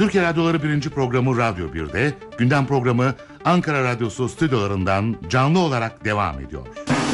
Türkiye Radyoları 1. programı Radyo 1'de, gündem programı Ankara Radyosu stüdyolarından canlı olarak devam ediyor.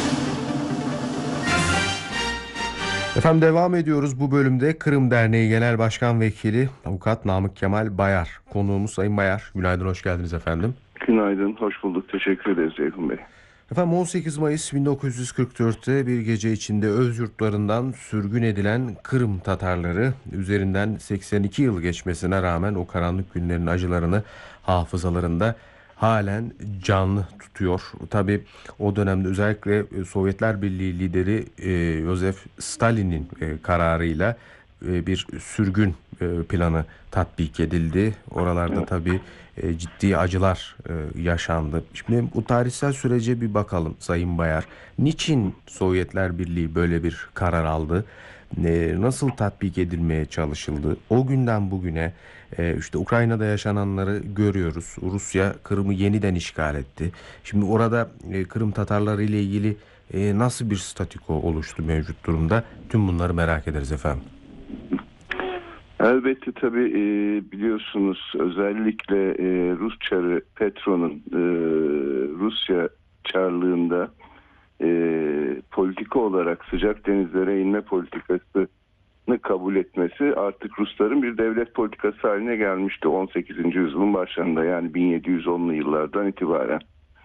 Efendim devam ediyoruz. Bu bölümde Kırım Derneği Genel Başkan Vekili Avukat Namık Kemal Bayar. Konuğumuz Sayın Bayar. Günaydın, hoş geldiniz efendim. Günaydın, hoş bulduk. Teşekkür ederiz Ceyhun Bey. Efendim 18 Mayıs 1944'te bir gece içinde öz yurtlarından sürgün edilen Kırım Tatarları üzerinden 82 yıl geçmesine rağmen o karanlık günlerin acılarını hafızalarında halen canlı tutuyor. Tabii o dönemde özellikle Sovyetler Birliği lideri Josef Stalin'in kararıyla bir sürgün planı tatbik edildi. Oralarda tabii ciddi acılar yaşandı. Şimdi bu tarihsel sürece bir bakalım Sayın Bayar. Niçin Sovyetler Birliği böyle bir karar aldı? Nasıl tatbik edilmeye çalışıldı? O günden bugüne işte Ukrayna'da yaşananları görüyoruz. Rusya Kırım'ı yeniden işgal etti. Şimdi orada Kırım Tatarları ile ilgili nasıl bir statüko oluştu mevcut durumda? Tüm bunları merak ederiz efendim. Elbette tabii biliyorsunuz özellikle Rus çarı Petro'nun Rusya çarlığında politika olarak sıcak denizlere inme politikasını kabul etmesi artık Rusların bir devlet politikası haline gelmişti 18. yüzyılın başlarında, yani 1710'lu yıllardan itibaren.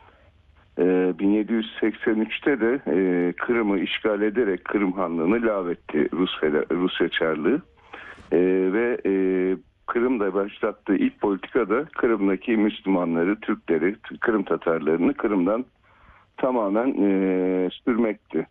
1783'te de Kırım'ı işgal ederek Kırım Hanlığı'nı lağvetti Rusya çarlığı. Ve Kırım'da başlattığı ilk politikada Kırım'daki Müslümanları, Türkleri, Kırım Tatarlarını Kırım'dan tamamen sürmekti.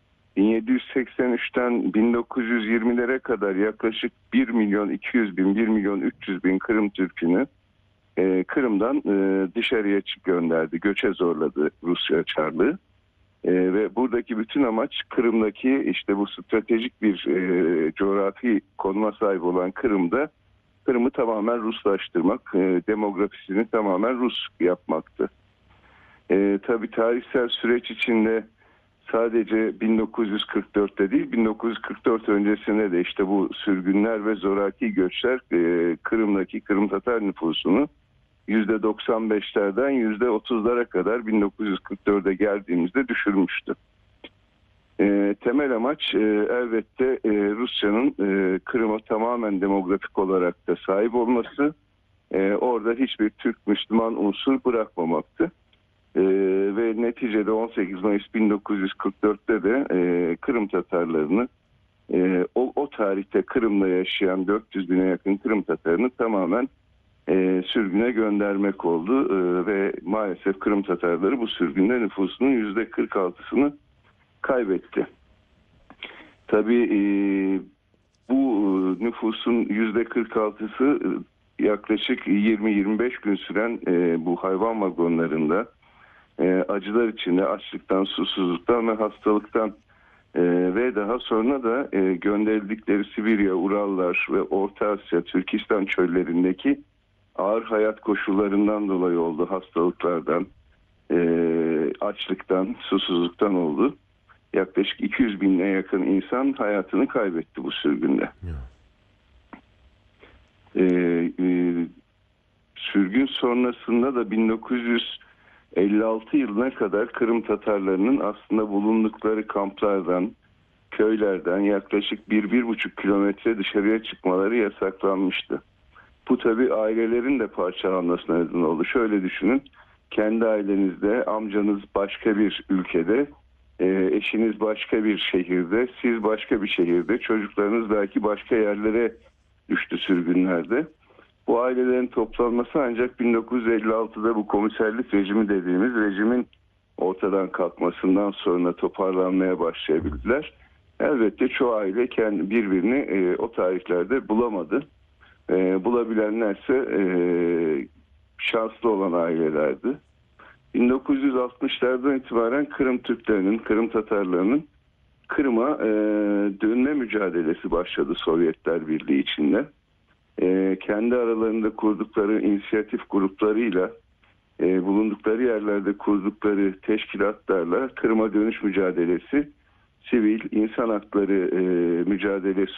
1783'ten 1920'lere kadar yaklaşık 1 milyon 200 bin, 1 milyon 300 bin Kırım Türk'ünü Kırım'dan dışarıya gönderdi, göçe zorladı Rusya çarlığı. Ve buradaki bütün amaç Kırım'daki işte bu stratejik bir coğrafi konuma sahip olan Kırım'ı tamamen Ruslaştırmak, demografisini tamamen Rus yapmaktı. Tabii tarihsel süreç içinde sadece 1944'te değil, 1944 öncesinde de işte bu sürgünler ve zoraki göçler Kırım'daki Kırım Tatar nüfusunu %95'lerden %30'lara kadar 1944'e geldiğimizde düşürmüştü. Temel amaç elbette Rusya'nın Kırım'a tamamen demografik olarak da sahip olması, orada hiçbir Türk Müslüman unsur bırakmamaktı. Ve neticede 18 Mayıs 1944'te de Kırım Tatarlarını o tarihte Kırım'da yaşayan 400 bine yakın Kırım Tatarını tamamen sürgüne göndermek oldu ve maalesef Kırım Tatarları bu sürgünde nüfusunun %46'sını kaybetti. Tabii bu nüfusun %46'sı yaklaşık 20-25 gün süren bu hayvan vagonlarında acılar içinde açlıktan, susuzluktan ve hastalıktan ve daha sonra da gönderildikleri Sibirya, Urallar ve Orta Asya, Türkistan çöllerindeki ağır hayat koşullarından dolayı oldu. Hastalıklardan, açlıktan, susuzluktan oldu. Yaklaşık 200 bine yakın insan hayatını kaybetti bu sürgünde. Sürgün sonrasında da 1956 yılına kadar Kırım Tatarlarının aslında bulundukları kamplardan, köylerden yaklaşık 1-1,5 kilometre dışarıya çıkmaları yasaklanmıştı. Bu tabii ailelerin de parçalanmasına neden oldu. Şöyle düşünün, kendi ailenizde, amcanız başka bir ülkede, eşiniz başka bir şehirde, siz başka bir şehirde, çocuklarınız belki başka yerlere düştü sürgünlerde. Bu ailelerin toplanması ancak 1956'da bu komiserlik rejimi dediğimiz rejimin ortadan kalkmasından sonra toparlanmaya başlayabildiler. Elbette çoğu aile birbirini o tarihlerde bulamadı. Bulabilenlerse şanslı olan ailelerdi. 1960'lardan itibaren Kırım Türklerinin, Kırım Tatarlarının Kırım'a dönme mücadelesi başladı Sovyetler Birliği içinde. Kendi aralarında kurdukları inisiyatif gruplarıyla, bulundukları yerlerde kurdukları teşkilatlarla Kırım'a dönüş mücadelesi, sivil, insan hakları mücadelesi